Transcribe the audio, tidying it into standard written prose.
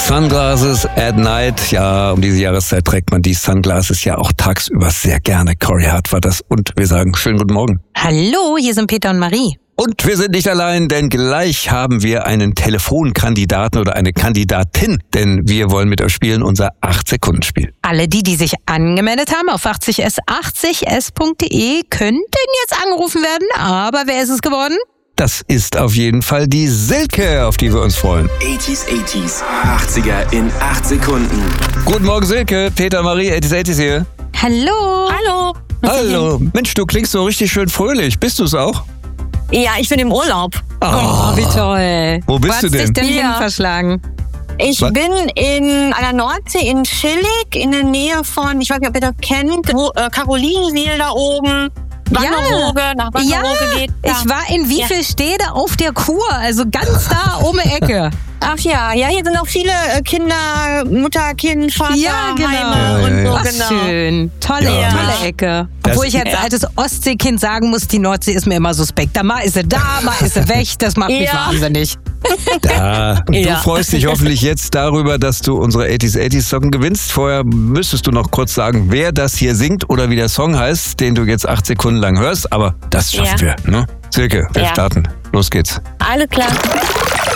Sunglasses at night. Ja, um diese Jahreszeit trägt man die Sunglasses ja auch tagsüber sehr gerne. Corey Hart war das. Und wir sagen schönen guten Morgen. Hallo, hier sind Peter und Marie. Und wir sind nicht allein, denn gleich haben wir einen Telefonkandidaten oder eine Kandidatin. Denn wir wollen mit euch spielen, unser 8-Sekunden-Spiel. Alle die sich angemeldet haben auf 80s80s.de, könnten jetzt angerufen werden. Aber wer ist es geworden? Das ist auf jeden Fall die Silke, auf die wir uns freuen. 80s, 80er in 8 Sekunden. Guten Morgen, Silke. Peter, Marie, 80s hier. Hallo. Hallo. Hallo. Mensch, du klingst so richtig schön fröhlich. Bist du es auch? Ja, ich bin im Urlaub. Oh, wie toll. Wo bist du denn? Wo hat's dich denn Ja. hin verschlagen? Ich bin an der Nordsee in Schillig, in der Nähe von, ich weiß nicht, ob ihr das kennt, wo Carolinenwil da oben, Wangerooge, nach Wangerooge geht. Da. Ich war in Wiefelstede auf der Kur, also ganz da um die Ecke. Ach ja, hier sind auch viele Kinder, Mutter, Kind, Vater, Ja, genau. Heime und so, Ach, genau. schön. Tolle Ecke. Das- Obwohl ich als altes Ostseekind sagen muss, die Nordsee ist mir immer suspekt. Da mal ist sie da, mal ist sie weg. Das macht mich Ja. wahnsinnig. Ja. Und du Ja. freust dich hoffentlich jetzt darüber, dass du unsere 80s Socken gewinnst. Vorher müsstest du noch kurz sagen, wer das hier singt oder wie der Song heißt, den du jetzt 8 Sekunden lang hörst. Aber das schaffen wir, ne? Silke, wir Ja. starten. Los geht's. Alles klar.